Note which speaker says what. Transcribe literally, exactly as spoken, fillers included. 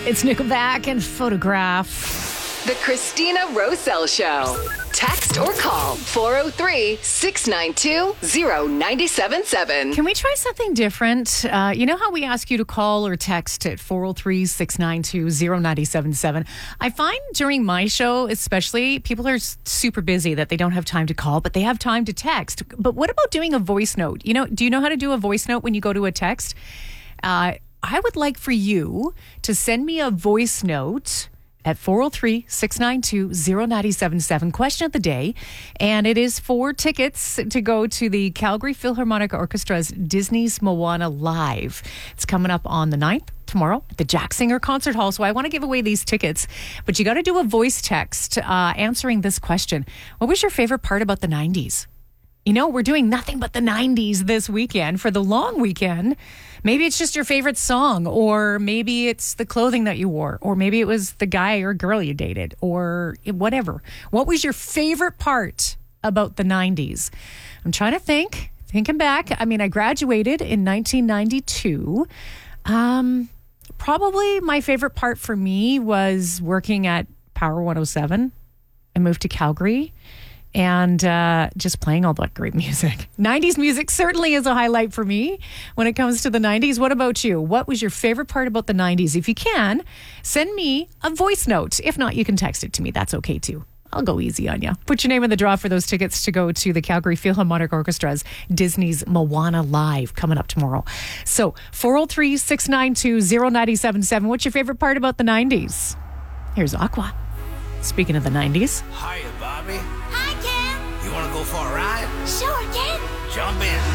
Speaker 1: It's Nickelback and Photograph.
Speaker 2: The Christina Roselle Show. Text or call four oh three, six nine two, oh nine seven seven.
Speaker 1: Can we try something different? Uh, you know how we ask you to call or text at four oh three, six nine two, oh nine seven seven? I find during my show, especially, people are super busy that they don't have time to call, but they have time to text. But what about doing a voice note? You know, do you know how to do a voice note when you go to a text? Uh, I would like for you to send me a voice note at four oh three, six nine two, oh nine seven seven. Question of the day. And it is for tickets to go to the Calgary Philharmonic Orchestra's Disney's Moana Live. It's coming up on the ninth, tomorrow, at the Jack Singer Concert Hall. So I want to give away these tickets. But you got to do a voice text uh, answering this question. What was your favorite part about the nineties? You know, we're doing nothing but the nineties this weekend for the long weekend. Maybe it's just your favorite song, or maybe it's the clothing that you wore, or maybe it was the guy or girl you dated, or whatever. What was your favorite part about the nineties? I'm trying to think, thinking back. I mean, I graduated in nineteen ninety-two. Um, probably my favorite part for me was working at Power one oh seven. I moved to Calgary. And uh, just playing all that great music. nineties music certainly is a highlight for me when it comes to the nineties. What about you? What was your favorite part about the nineties? If you can, send me a voice note. If not, you can text it to me. That's okay too. I'll go easy on you. Put your name in the draw for those tickets to go to the Calgary Philharmonic Orchestra's Disney's Moana Live coming up tomorrow. So four oh three, six nine two, oh nine seven seven. What's your favorite part about the nineties? Here's Aqua. Speaking of the nineties.
Speaker 3: Hiya, Bobby.
Speaker 4: Hi, Ken.
Speaker 3: You want to go for a ride?
Speaker 4: Sure, Ken.
Speaker 3: Jump in.